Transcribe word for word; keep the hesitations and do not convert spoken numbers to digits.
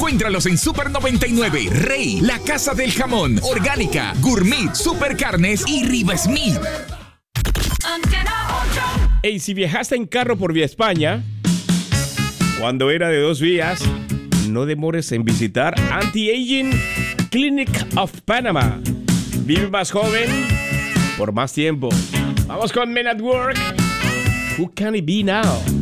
Encuéntralos en Super noventa y nueve, Rey, La Casa del Jamón, Orgánica, Gourmet, Super Carnes y Riva Smith. Hey, si viajaste en carro por vía España, cuando era de dos vías, no demores en visitar Anti-Aging Clinic of Panama. Vive más joven por más tiempo. Vamos con Men at Work. Who can it be now?